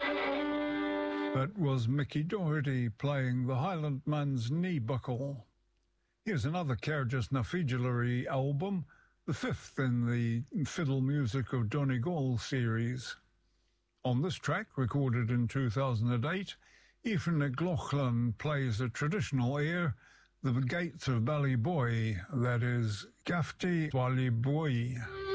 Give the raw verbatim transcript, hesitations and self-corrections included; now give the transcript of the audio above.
That was Mickey Doherty playing the Highlandman's Knee Buckle. Here's another Cairdeas na Fiddlery album, the fifth in the Fiddle Music of Donegal series. On this track, recorded in two thousand eight, Aoife McLaughlin plays a traditional air, The Gates of Ballyboy, that is, Gafty Ballyboy.